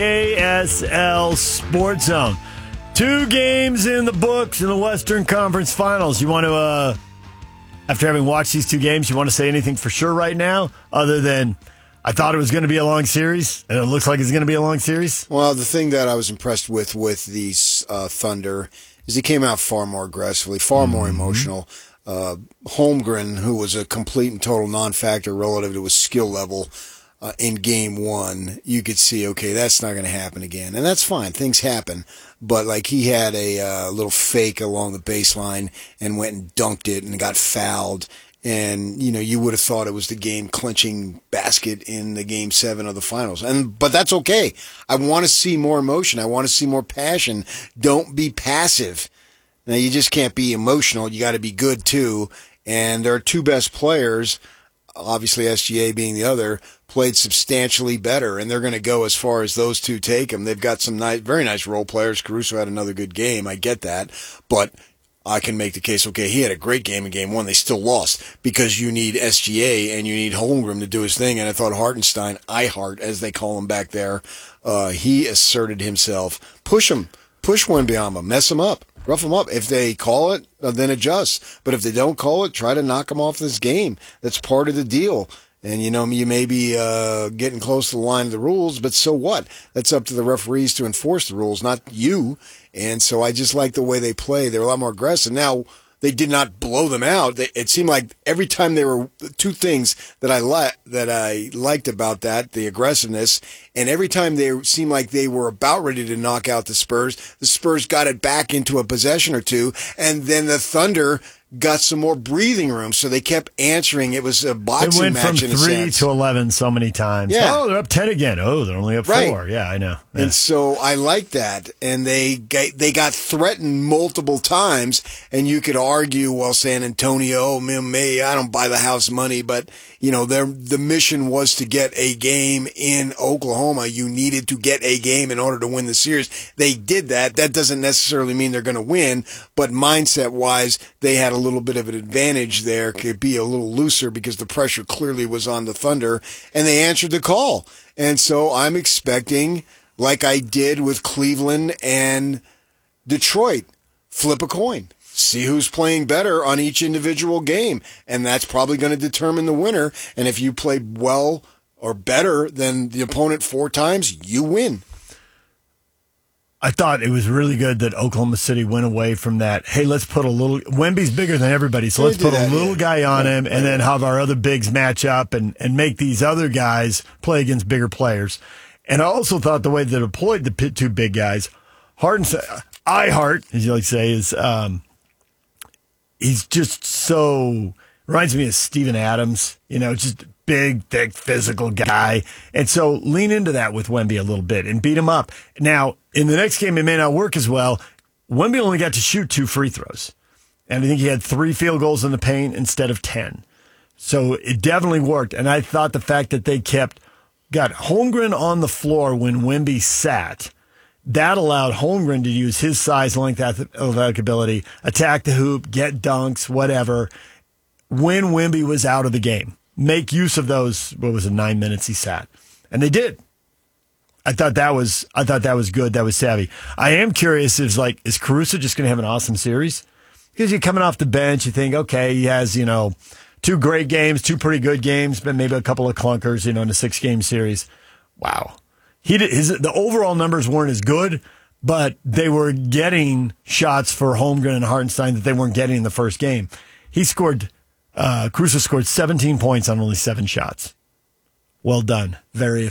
ASL Sports Zone. 2 games in the books in the Western Conference Finals. You want to, after having watched these 2 games, you want to say anything for sure right now other than I thought it was going to be a long series, and it looks like it's going to be a long series? Well, the thing that I was impressed with these Thunder is he came out far more aggressively, far more emotional. Holmgren, who was a complete and total non-factor relative to his skill level in game 1, you could see, okay, that's not going to happen again. And that's fine. Things happen. But, like, he had a little fake along the baseline and went and dunked it and got fouled. And, you know, you would have thought it was the game-clinching basket in the Game 7 of the finals. But that's okay. I want to see more emotion. I want to see more passion. Don't be passive. Now, you just can't be emotional. You got to be good, too. And their 2 best players, obviously SGA being the other, played substantially better. And they're going to go as far as those 2 take them. They've got some very nice role players. Caruso had another good game. I get that. But I can make the case, okay, he had a great game in game 1. They still lost because you need SGA and you need Holmgren to do his thing. And I thought Hartenstein, as they call him back there, he asserted himself. Push him. Push Wembanyama. Mess him up. Rough him up. If they call it, then adjust. But if they don't call it, try to knock him off this game. That's part of the deal. And, you know, you may be getting close to the line of the rules, but so what? That's up to the referees to enforce the rules, not you. And so I just like the way they play. They're a lot more aggressive. Now, they did not blow them out. It seemed like every time they were 2 things that I liked about that, the aggressiveness, and every time they seemed like they were about ready to knock out the Spurs got it back into a possession or 2, and then the Thunder got some more breathing room, so they kept answering. It was a boxing match in a sense. It went from 3 to 11 so many times. Yeah. Oh, they're up 10 again. Oh, they're only up 4. Right. Yeah, I know. Yeah. And so I like that. And they got threatened multiple times, and you could argue, well, San Antonio, I don't buy the house money, but, you know, the mission was to get a game in Oklahoma. You needed to get a game in order to win the series. They did that. That doesn't necessarily mean they're going to win, but mindset-wise, they had a little bit of an advantage there, could be a little looser because the pressure clearly was on the Thunder, and they answered the call. And so I'm expecting, like I did with Cleveland and Detroit, flip a coin. See who's playing better on each individual game, and that's probably going to determine the winner. And if you play well or better than the opponent 4 times, you win. I thought it was really good that Oklahoma City went away from that. Hey, let's put a little. Wemby's bigger than everybody, so let's put a little guy on him, and then have our other bigs match up and make these other guys play against bigger players. And I also thought the way they deployed the 2 big guys, as you like to say, is he's just so reminds me of Steven Adams. You know, just big, thick, physical guy. And so lean into that with Wemby a little bit and beat him up. Now, in the next game, it may not work as well. Wemby only got to shoot 2 free throws. And I think he had 3 field goals in the paint instead of 10. So it definitely worked. And I thought the fact that they got Holmgren on the floor when Wemby sat, that allowed Holmgren to use his size, length, athletic ability, attack the hoop, get dunks, whatever, when Wemby was out of the game. Make use of those, 9 minutes he sat. And they did. I thought that was good. That was savvy. I am curious, is Caruso just going to have an awesome series? Because you're coming off the bench, you think, okay, he has, 2 great games, 2 pretty good games, but maybe a couple of clunkers, in a 6-game series. Wow. The overall numbers weren't as good, but they were getting shots for Holmgren and Hartenstein that they weren't getting in the first game. Caruso scored 17 points on only 7 shots. Well done. Very